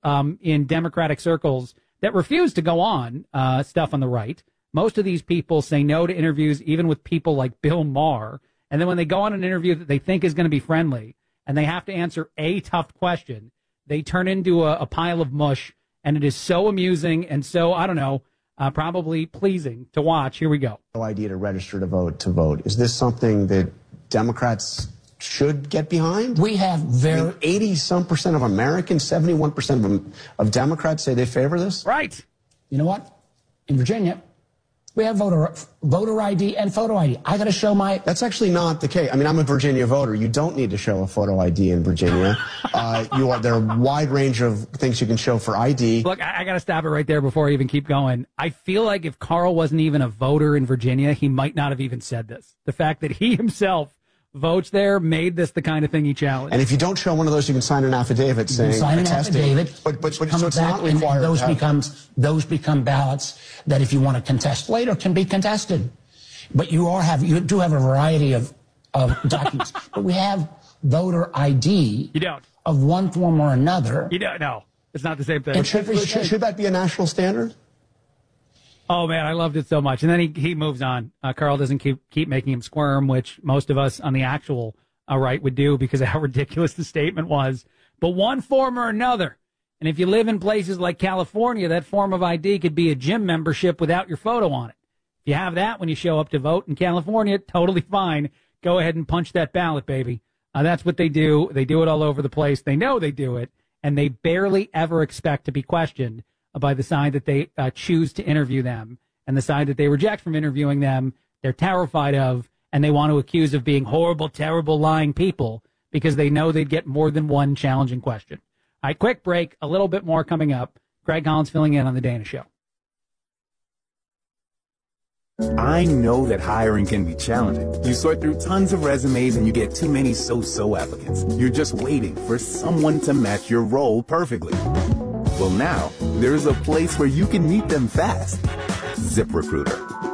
in Democratic circles that refuse to go on stuff on the right. Most of these people say no to interviews, even with people like Bill Maher. And then when they go on an interview that they think is going to be friendly and they have to answer a tough question, they turn into a pile of mush. And it is so amusing and so, I don't know, probably pleasing to watch. Here we go. No idea to register to vote. Is this something that Democrats should get behind? We have 80-some% of Americans, 71% of Democrats say they favor this? Right. You know what? In Virginia, we have voter ID and photo ID. I got to show my... That's actually not the case. I mean, I'm a Virginia voter. You don't need to show a photo ID in Virginia. There are a wide range of things you can show for ID. Look, I got to stop it right there before I even keep going. I feel like if Carl wasn't even a voter in Virginia, he might not have even said this. The fact that he himself votes there made this the kind of thing he challenged. And if you don't show one of those, you can sign an affidavit saying sign an attesting. affidavit, But so it's not required. Those become ballots that, if you want to contest later, can be contested. But you do have a variety of documents. But we have voter ID. You don't. Of one form or another. You don't. No, it's not the same thing. But should that be a national standard? Oh, man, I loved it so much. And then he moves on. Carl doesn't keep making him squirm, which most of us on the actual right would do because of how ridiculous the statement was. But one form or another. And if you live in places like California, that form of ID could be a gym membership without your photo on it. If you have that when you show up to vote in California, totally fine. Go ahead and punch that ballot, baby. That's what they do. They do it all over the place. They know they do it, and they barely ever expect to be questioned by the side that they choose to interview them and the side that they reject from interviewing them. They're terrified of, and they want to accuse of being horrible, terrible, lying people because they know they'd get more than one challenging question. All right, quick break. A little bit more coming up. Greg Collins filling in on The Dana Show. I know that hiring can be challenging. You sort through tons of resumes and you get too many so-so applicants. You're just waiting for someone to match your role perfectly. Well, now, there's a place where you can meet them fast. ZipRecruiter.